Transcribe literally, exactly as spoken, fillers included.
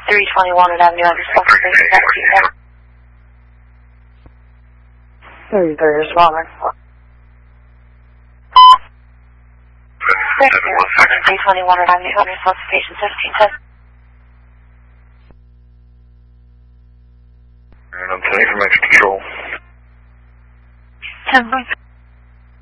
three twenty Walnut Avenue under substation seventeen. thirty-third is Walnut. three twenty Walnut Avenue under substation seventeen ten. And I'm ten from extra control. ten point